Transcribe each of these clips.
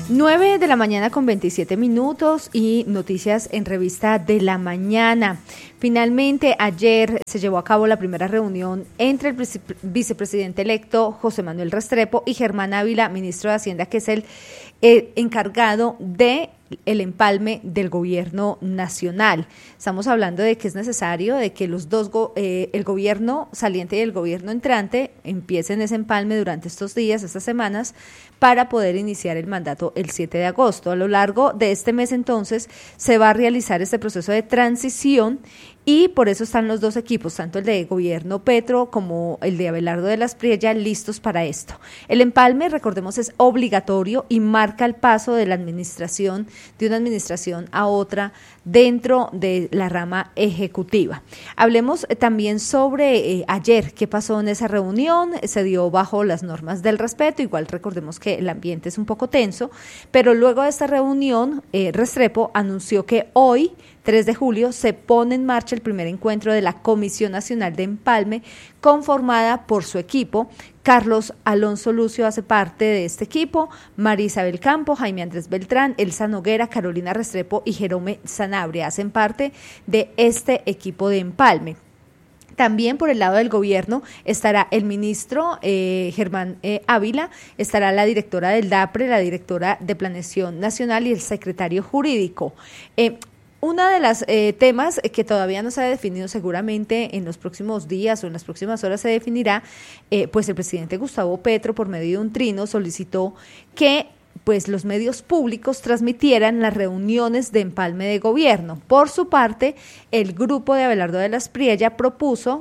9 de la mañana con 27 minutos y noticias en Revista de la Mañana. Finalmente, ayer se llevó a cabo la primera reunión entre el vicepresidente electo José Manuel Restrepo y Germán Ávila, ministro de Hacienda, que es el encargado de el empalme del gobierno nacional. Estamos hablando de que es necesario de que los dos, el gobierno saliente y el gobierno entrante empiecen ese empalme durante estos días, estas semanas, para poder iniciar el mandato el 7 de agosto. A lo largo de este mes, entonces, se va a realizar este proceso de transición y por eso están los dos equipos, tanto el de gobierno Petro como el de Abelardo de las Priella, listos para esto. El empalme, recordemos, es obligatorio y marca el paso de la administración, de una administración a otra dentro de la rama ejecutiva. Hablemos también sobre ayer, qué pasó en esa reunión. Se dio bajo las normas del respeto, igual recordemos que el ambiente es un poco tenso, pero luego de esta reunión, Restrepo anunció que hoy, 3 de julio, se pone en marcha el primer encuentro de la Comisión Nacional de Empalme, conformada por su equipo. Carlos Alonso Lucio hace parte de este equipo, María Isabel Campo, Jaime Andrés Beltrán, Elsa Noguera, Carolina Restrepo y Jerome Sanabria hacen parte de este equipo de empalme. También por el lado del gobierno estará el ministro Germán Ávila, estará la directora del DAPRE, la directora de Planeación Nacional y el secretario jurídico. Una de las temas que todavía no se ha definido, seguramente en los próximos días o en las próximas horas se definirá, pues el presidente Gustavo Petro, por medio de un trino, solicitó que pues los medios públicos transmitieran las reuniones de empalme de gobierno. Por su parte, el grupo de Abelardo de las Priella propuso,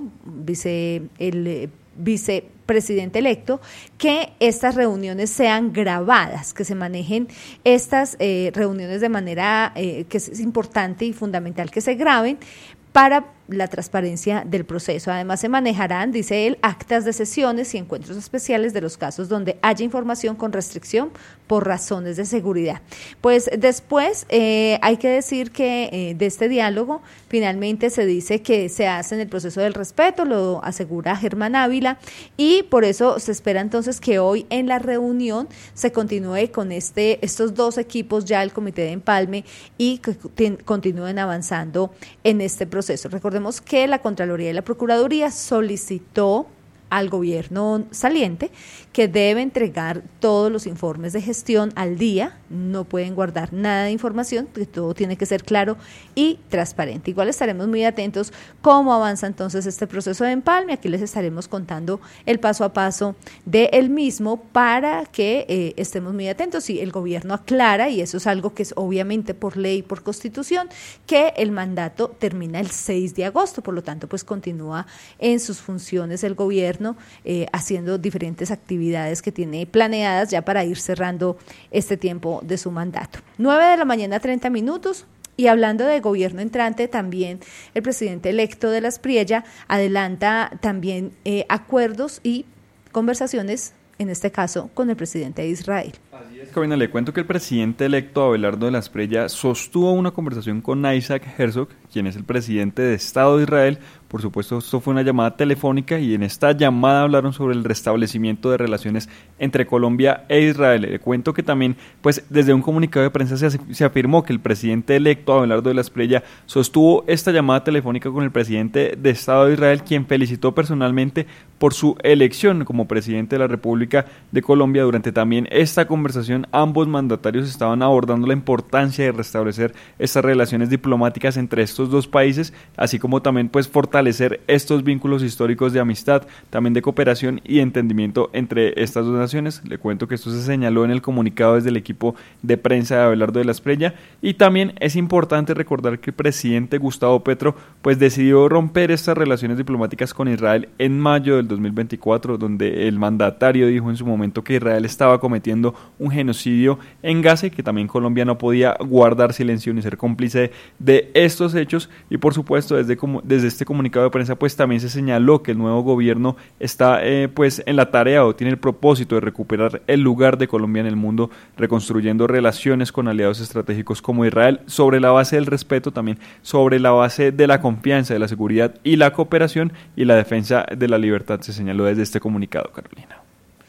el vicepresidente electo, que estas reuniones sean grabadas, que se manejen estas reuniones de manera que es importante y fundamental que se graben para la transparencia del proceso. Además, se manejarán, dice él, actas de sesiones y encuentros especiales de los casos donde haya información con restricción por razones de seguridad. Pues después hay que decir que de este diálogo finalmente se dice que se hace en el proceso del respeto, lo asegura Germán Ávila, y por eso se espera entonces que hoy en la reunión se continúe con estos dos equipos, ya el comité de empalme, y que continúen avanzando en este proceso. Recordemos que la Contraloría y la Procuraduría solicitó al gobierno saliente que debe entregar todos los informes de gestión al día, no pueden guardar nada de información, porque todo tiene que ser claro y transparente. Igual estaremos muy atentos cómo avanza entonces este proceso de empalme. Aquí les estaremos contando el paso a paso del mismo para que estemos muy atentos. Y el gobierno aclara, y eso es algo que es obviamente por ley, por constitución, que el mandato termina el 6 de agosto, por lo tanto pues continúa en sus funciones el gobierno, haciendo diferentes actividades que tiene planeadas ya para ir cerrando este tiempo de su mandato. 9 de la mañana, 30 minutos. Y hablando de gobierno entrante, también el presidente electo de las Priella adelanta también acuerdos y conversaciones, en este caso con el presidente de Israel. Así es, Cabina, le cuento que el presidente electo Abelardo de las Priella sostuvo una conversación con Isaac Herzog, quien es el presidente de Estado de Israel. Por supuesto, esto fue una llamada telefónica y en esta llamada hablaron sobre el restablecimiento de relaciones entre Colombia e Israel. Le cuento que también, pues desde un comunicado de prensa se afirmó que el presidente electo Abelardo de las Priella sostuvo esta llamada telefónica con el presidente de Estado de Israel, quien felicitó personalmente por su elección como presidente de la República de Colombia. Durante también esta conversación, ambos mandatarios estaban abordando la importancia de restablecer estas relaciones diplomáticas entre estos dos países, así como también pues fortalecer estos vínculos históricos de amistad, también de cooperación y entendimiento entre estas dos naciones. Le cuento que esto se señaló en el comunicado desde el equipo de prensa de Abelardo de las Priella. Y también es importante recordar que el presidente Gustavo Petro pues decidió romper estas relaciones diplomáticas con Israel en mayo del 2024, donde el mandatario dijo en su momento que Israel estaba cometiendo un genocidio en Gaza y que también Colombia no podía guardar silencio ni ser cómplice de estos hechos. Y por supuesto desde este comunicado de prensa pues también se señaló que el nuevo gobierno está pues en la tarea o tiene el propósito de recuperar el lugar de Colombia en el mundo, reconstruyendo relaciones con aliados estratégicos como Israel sobre la base del respeto, también sobre la base de la confianza, de la seguridad y la cooperación y la defensa de la libertad, se señaló desde este comunicado, Carolina.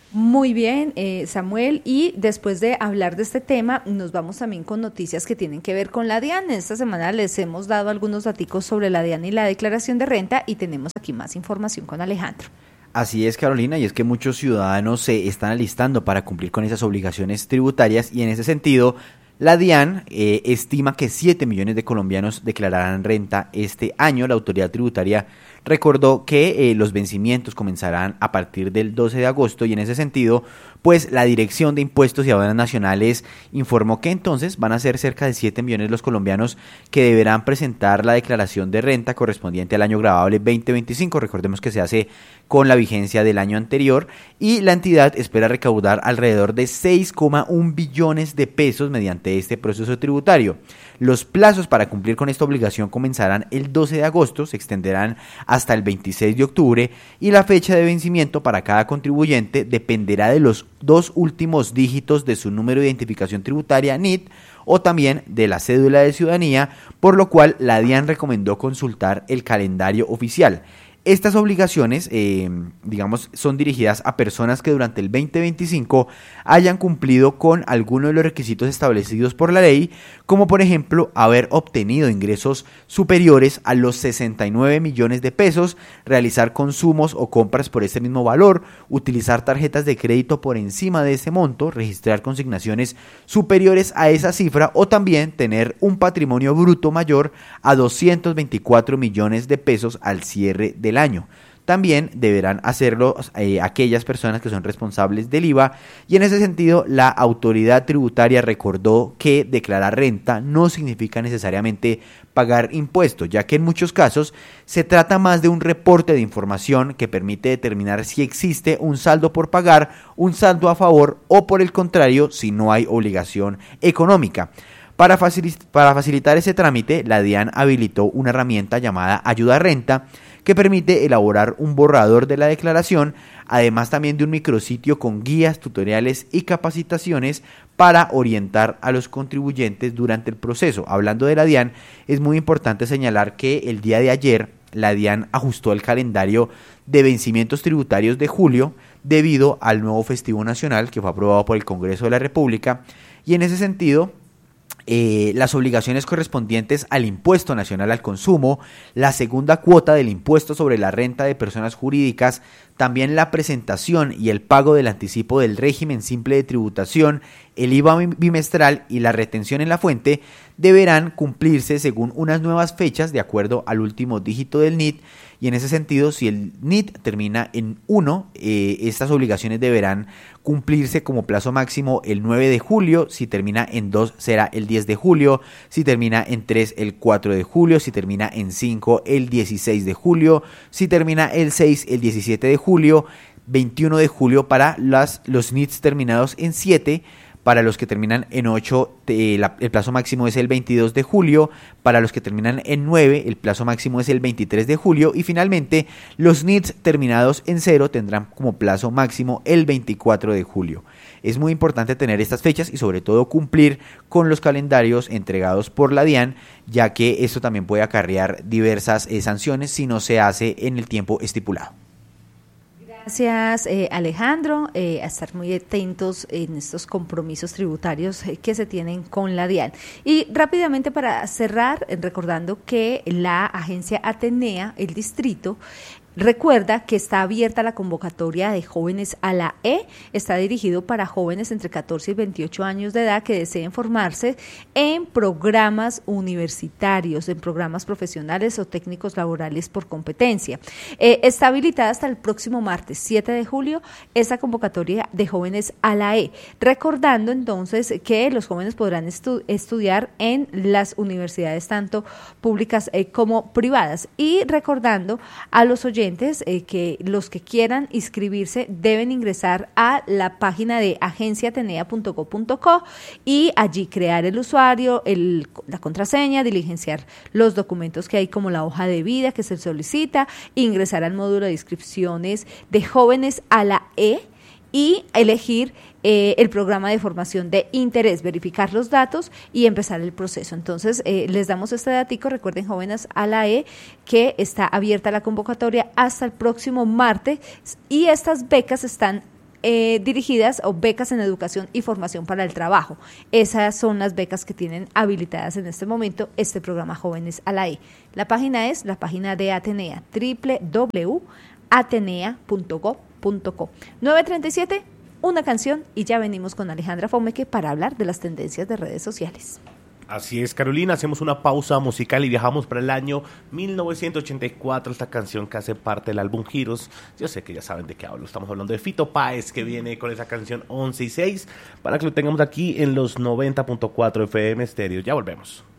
Muy bien, Samuel, y después de hablar de este tema, nos vamos también con noticias que tienen que ver con la DIAN. Esta semana les hemos dado algunos daticos sobre la DIAN y la declaración de renta y tenemos aquí más información con Alejandro. Así es, Carolina, y es que muchos ciudadanos se están alistando para cumplir con esas obligaciones tributarias y en ese sentido, la DIAN estima que 7 millones de colombianos declararán renta este año. La autoridad tributaria recordó que los vencimientos comenzarán a partir del 12 de agosto y en ese sentido, pues la Dirección de Impuestos y Aduanas Nacionales informó que entonces van a ser cerca de 7 millones los colombianos que deberán presentar la declaración de renta correspondiente al año grabable 2025. Recordemos que se hace con la vigencia del año anterior y la entidad espera recaudar alrededor de 6,1 billones de pesos mediante este proceso tributario. Los plazos para cumplir con esta obligación comenzarán el 12 de agosto, se extenderán hasta el 26 de octubre y la fecha de vencimiento para cada contribuyente dependerá de los 2 últimos dígitos de su número de identificación tributaria NIT o también de la cédula de ciudadanía, por lo cual la DIAN recomendó consultar el calendario oficial. Estas obligaciones, son dirigidas a personas que durante el 2025 hayan cumplido con alguno de los requisitos establecidos por la ley, como por ejemplo haber obtenido ingresos superiores a los 69 millones de pesos, realizar consumos o compras por ese mismo valor, utilizar tarjetas de crédito por encima de ese monto, registrar consignaciones superiores a esa cifra o también tener un patrimonio bruto mayor a 224 millones de pesos al cierre del año. También deberán hacerlo aquellas personas que son responsables del IVA y en ese sentido la autoridad tributaria recordó que declarar renta no significa necesariamente pagar impuestos, ya que en muchos casos se trata más de un reporte de información que permite determinar si existe un saldo por pagar, un saldo a favor o por el contrario si no hay obligación económica. Para facilitar ese trámite, la DIAN habilitó una herramienta llamada Ayuda Renta que permite elaborar un borrador de la declaración, además también de un micrositio con guías, tutoriales y capacitaciones para orientar a los contribuyentes durante el proceso. Hablando de la DIAN, es muy importante señalar que el día de ayer la DIAN ajustó el calendario de vencimientos tributarios de julio debido al nuevo festivo nacional que fue aprobado por el Congreso de la República y en ese sentido las obligaciones correspondientes al impuesto nacional al consumo, la segunda cuota del impuesto sobre la renta de personas jurídicas, también la presentación y el pago del anticipo del régimen simple de tributación, el IVA bimestral y la retención en la fuente deberán cumplirse según unas nuevas fechas de acuerdo al último dígito del NIT y en ese sentido si el NIT termina en 1, estas obligaciones deberán cumplirse como plazo máximo el 9 de julio, si termina en 2 será el 10 de julio, si termina en 3 el 4 de julio, si termina en 5 el 16 de julio, si termina el 6 el 17 de julio, 21 de julio para los NITs terminados en 7, para los que terminan en 8 el plazo máximo es el 22 de julio, para los que terminan en 9 el plazo máximo es el 23 de julio y finalmente los NITs terminados en 0 tendrán como plazo máximo el 24 de julio. Es muy importante tener estas fechas y sobre todo cumplir con los calendarios entregados por la DIAN, ya que esto también puede acarrear diversas sanciones si no se hace en el tiempo estipulado. Gracias, Alejandro, a estar muy atentos en estos compromisos tributarios que se tienen con la DIAN. Y rápidamente para cerrar, recordando que la agencia Atenea, el distrito, recuerda que está abierta la convocatoria de jóvenes a la E, está dirigido para jóvenes entre 14 y 28 años de edad que deseen formarse en programas universitarios, en programas profesionales o técnicos laborales por competencia. Está habilitada hasta el próximo martes 7 de julio esta convocatoria de jóvenes a la E, recordando entonces que los jóvenes podrán estudiar en las universidades tanto públicas como privadas y recordando a los oyentes que los que quieran inscribirse deben ingresar a la página de agenciaatenea.go.co y allí crear el usuario, la contraseña, diligenciar los documentos que hay como la hoja de vida que se solicita, ingresar al módulo de inscripciones de jóvenes a la E y elegir el programa de formación de interés, verificar los datos y empezar el proceso. Entonces, les damos este datico, recuerden jóvenes a la E, que está abierta la convocatoria hasta el próximo martes y estas becas están dirigidas o becas en educación y formación para el trabajo. Esas son las becas que tienen habilitadas en este momento este programa Jóvenes a la E. La página es la página de Atenea, www.atenea.gov.co. 9:37, una canción y ya venimos con Alejandra Fomeque para hablar de las tendencias de redes sociales. Así es, Carolina, hacemos una pausa musical y viajamos para el año 1984, esta canción que hace parte del álbum Giros. Yo sé que ya saben de qué hablo, estamos hablando de Fito Páez, que viene con esa canción 11 y 6, para que lo tengamos aquí en los 90.4 FM Estéreo. Ya volvemos.